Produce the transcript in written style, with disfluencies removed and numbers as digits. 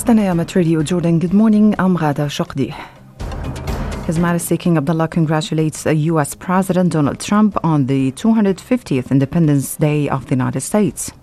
مستمعي Radio Jordan, good morning. I'm Ghada Shaqdi. His Majesty King Abdullah congratulates U.S. President Donald Trump on the 250th Independence Day of the United States.